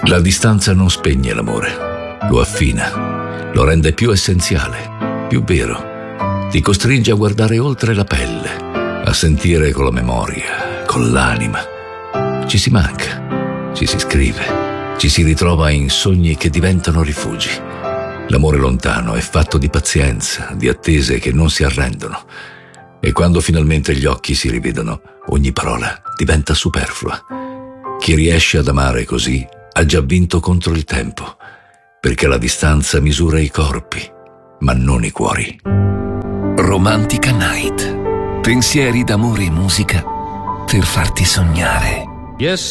La distanza non spegne l'amore, lo affina, lo rende più essenziale, più vero. Ti costringe a guardare oltre la pelle, a sentire con la memoria, con l'anima. Ci si manca, ci si scrive, ci si ritrova in sogni che diventano rifugi. L'amore lontano è fatto di pazienza, di attese che non si arrendono. E quando finalmente gli occhi si rivedono, ogni parola diventa superflua. Chi riesce ad amare così ha già vinto contro il tempo, perché la distanza misura i corpi, ma non i cuori. Romantica Night. Pensieri d'amore e musica per farti sognare. Yes.